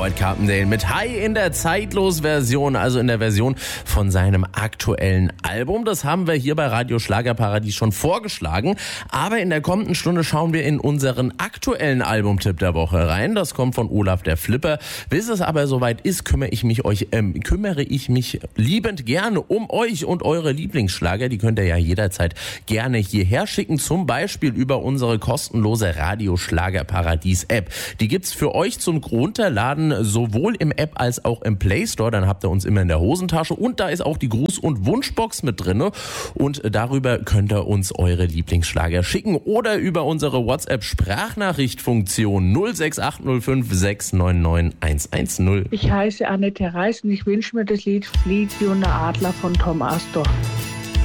Lloyd Carpendale mit High in der Zeitlos-Version, also in der Version von seinem aktuellen Album. Das haben wir hier bei Radio Schlagerparadies schon vorgeschlagen. Aber in der kommenden Stunde schauen wir in unseren aktuellen Albumtipp der Woche rein. Das kommt von Olaf der Flipper. Bis es aber soweit ist, kümmere ich mich liebend gerne um euch und eure Lieblingsschlager. Die könnt ihr ja jederzeit gerne hierher schicken. Zum Beispiel über unsere kostenlose Radio Schlagerparadies App. Die gibt's für euch zum Runterladen sowohl im App als auch im Play Store. Dann habt ihr uns immer in der Hosentasche und da ist auch die Gruß- und Wunschbox mit drinne und darüber könnt ihr uns eure Lieblingsschlager schicken oder über unsere WhatsApp-Sprachnachricht-Funktion 06805 699 110. Ich heiße Annette Reis und ich wünsche mir das Lied Fliegt wie ein Adler von Tom Astor.